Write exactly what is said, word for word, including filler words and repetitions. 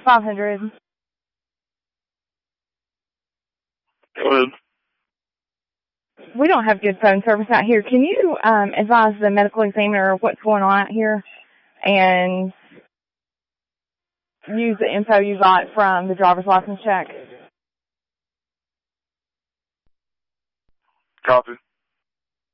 five hundred. Go ahead. We don't have good phone service out here. Can you um, advise the medical examiner what's going on out here and use the info you got from the driver's license check? Copy.